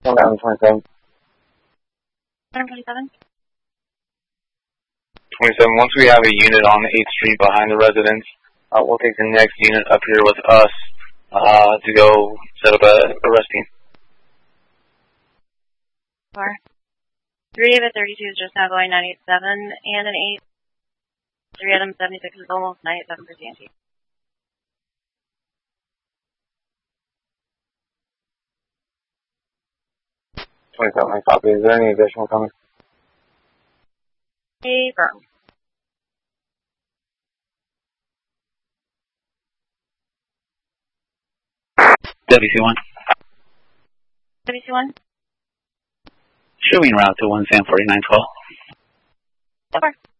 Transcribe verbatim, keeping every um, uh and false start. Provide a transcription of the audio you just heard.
One down twenty-seven. twenty-seven. twenty-seven, once we have a unit on eighth Street behind the residence, uh, we'll take the next unit up here with us uh, to go set up a arresting. Four. Three of the thirty-two is just now going nine eight seven, and an eight. Three of them, seventy-six is almost nine eight seven for C N T. twenty-seven, I copy. Is there any additional coming? A firm. W C one. W C one. Showing route to one Sam forty-nine twelve. So far.